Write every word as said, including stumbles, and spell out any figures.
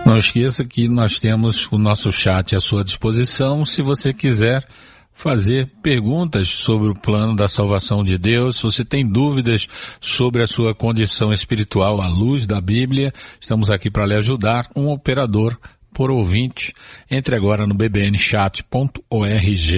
Não esqueça que nós temos o nosso chat à sua disposição se você quiser fazer perguntas sobre o plano da salvação de Deus. Se você tem dúvidas sobre a sua condição espiritual à luz da Bíblia, estamos aqui para lhe ajudar. Um operador por ouvinte. Entre agora no b b n chat ponto org.